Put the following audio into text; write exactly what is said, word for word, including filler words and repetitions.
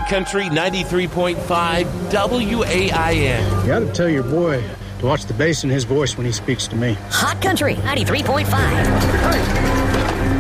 Hot Country ninety-three point five W A I N. You ought to tell your boy to watch the bass in his voice when he speaks to me. Hot Country ninety-three point five.